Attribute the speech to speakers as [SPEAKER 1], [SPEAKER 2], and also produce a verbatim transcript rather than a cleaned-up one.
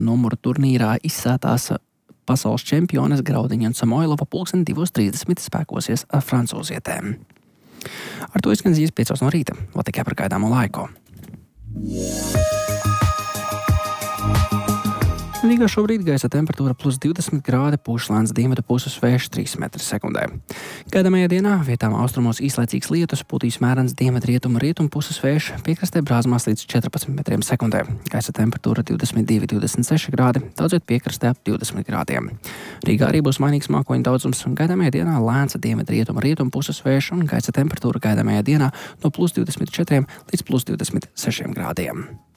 [SPEAKER 1] numuru turnīrā izsētās pasaules čempiones Graudiņa un Samoilova pulksten divos trīsdesmit spēkosies ar francūzietēm. Ar to izskan ziņas piecos no rīta. Vēl tikai par gaidāmo laiku. Rīgā šobrīd gaisa temperatūra plus divdesmit grādi, pūš lēns dienvidu puses vējš trīs metri sekundē. Gaidāmajā dienā vietām austrumos īslaicīgs lietus, pūtīs mērens dienvidrietumu rietumu puses vējš, piekrastē brāzmās līdz četrpadsmit metriem sekundē. Gaisa temperatūra divdesmit divi līdz divdesmit seši grādi, daudziet piekrastē ap divdesmit grādiem. Rīgā arī būs mainīgs mākoņu daudzums, gaidāmajā dienā lēns dienvidrietumu rietumu puses vējš un gaisa temperatūra gaidāmajā dienā no plus divdesmit četriem līdz plus divdesmit sešiem grādiem.